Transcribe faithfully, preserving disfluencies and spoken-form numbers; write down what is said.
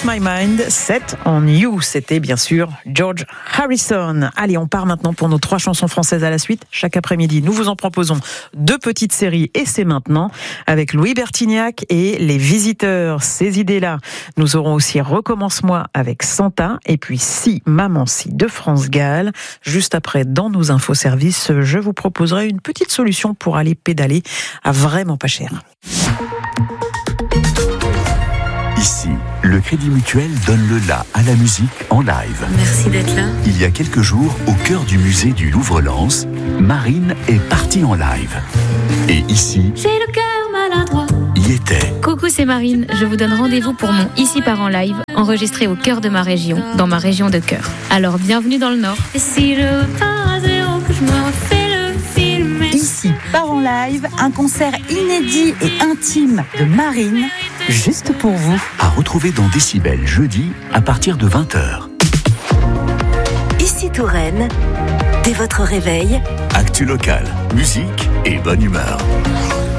My Mind, Set on You. C'était bien sûr George Harrison. Allez, on part maintenant pour nos trois chansons françaises à la suite. Chaque après-midi, nous vous en proposons deux petites séries et c'est maintenant avec Louis Bertignac et Les Visiteurs. Ces idées-là, nous aurons aussi Recommence-moi avec Santa et puis Si, Maman, Si de France Gall. Juste après, dans nos infoservices, je vous proposerai une petite solution pour aller pédaler à vraiment pas cher. Ici, le Crédit Mutuel donne le la à la musique en live. Merci d'être là. Il y a quelques jours, au cœur du musée du Louvre-Lens, Marine est partie en live. Et ici, j'ai le cœur maladroit. Y était. Coucou, c'est Marine. Je vous donne rendez-vous pour mon Ici part en live, enregistré au cœur de ma région, dans ma région de cœur. Alors, bienvenue dans le Nord. Et si je pars à zéro, que je me refais le film. Ici part en live, un concert inédit et intime de Marine, juste pour vous. À retrouver dans Décibel jeudi à partir de vingt heures. Ici Touraine, dès votre réveil, Actu local, musique et bonne humeur.